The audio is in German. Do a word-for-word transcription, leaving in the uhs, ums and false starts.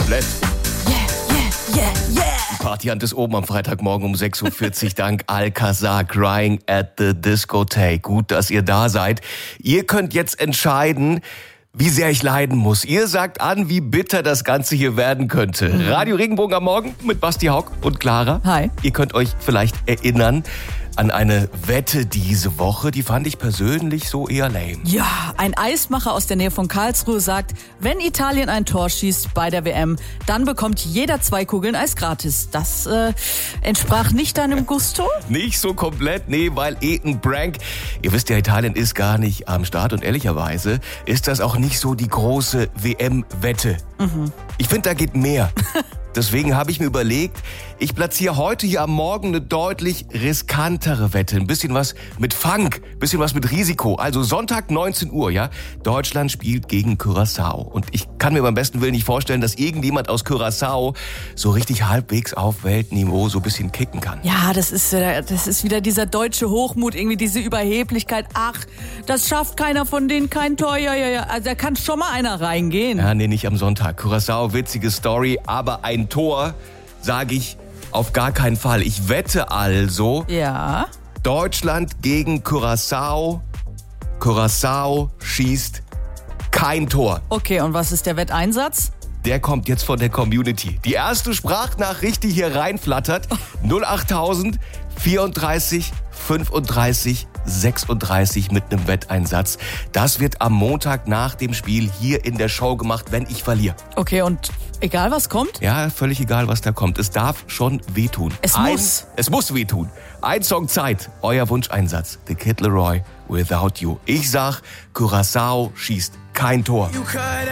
komplett. Yeah, yeah, yeah, yeah. Partyhand ist oben am Freitagmorgen um sechs Uhr vierzig dank Alcazar, Crying at the Discotheque. Gut, dass ihr da seid. Ihr könnt jetzt entscheiden, wie sehr ich leiden muss. Ihr sagt an, wie bitter das Ganze hier werden könnte. Mhm. Radio Regenbogen am Morgen mit Basti Hauck und Clara. Hi. Ihr könnt euch vielleicht erinnern an eine Wette diese Woche, die fand ich persönlich so eher lame. Ja, ein Eismacher aus der Nähe von Karlsruhe sagt, wenn Italien ein Tor schießt bei der W M, dann bekommt jeder zwei Kugeln Eis gratis. Das äh, entsprach nicht deinem Gusto? Nicht so komplett, nee, weil eh ein Prank. Ihr wisst ja, Italien ist gar nicht am Start und ehrlicherweise ist das auch nicht so die große W M-Wette. Mhm. Ich finde, da geht mehr. Deswegen habe ich mir überlegt, ich platziere heute hier am Morgen eine deutlich riskantere Wette. Ein bisschen was mit Funk, ein bisschen was mit Risiko. Also Sonntag neunzehn Uhr, ja. Deutschland spielt gegen Curaçao. Und ich kann mir beim besten Willen nicht vorstellen, dass irgendjemand aus Curaçao so richtig halbwegs auf Weltniveau so ein bisschen kicken kann. Ja, das ist, das ist wieder dieser deutsche Hochmut, irgendwie diese Überheblichkeit. Ach, das schafft keiner von denen, kein Tor. Ja, ja, ja. Also da kann schon mal einer reingehen. Ja, nee, nicht am Sonntag. Curaçao, witzige Story, aber ein Tor, sage ich, auf gar keinen Fall. Ich wette also, ja. Deutschland gegen Curaçao. Curaçao schießt kein Tor. Okay, und was ist der Wetteinsatz? Der kommt jetzt von der Community. Die erste Sprachnachricht, die hier reinflattert, null acht tausend vierunddreißig fünfunddreißig sechsunddreißig mit einem Wetteinsatz. Das wird am Montag nach dem Spiel hier in der Show gemacht, wenn ich verliere. Okay, und egal was kommt? Ja, völlig egal, was da kommt. Es darf schon wehtun. Es Ein, muss. Es muss wehtun. Ein Song Zeit, euer Wunscheinsatz. The Kid Laroi, Without You. Ich sag, Curaçao schießt kein Tor.